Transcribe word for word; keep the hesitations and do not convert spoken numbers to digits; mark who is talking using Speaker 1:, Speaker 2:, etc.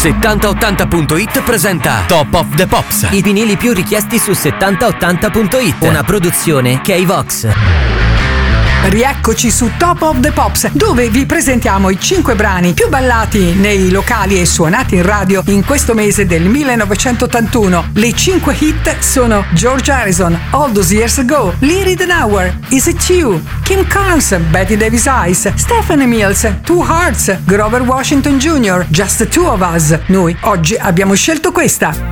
Speaker 1: settanta ottanta punto it presenta Top of the Pops.
Speaker 2: I vinili più richiesti su settanta ottanta punto it. Una produzione K-Vox.
Speaker 3: Rieccoci su Top of the Pops, dove vi presentiamo i cinque brani più ballati nei locali e suonati in radio in questo mese del millenovecentottantuno. Le cinque hit sono George Harrison, All Those Years Ago, Lee Ritenour, Is It You, Kim Carnes, Betty Davis Eyes, Stephanie Mills, Two Hearts, Grover Washington junior, Just the Two of Us. Noi oggi abbiamo scelto questa.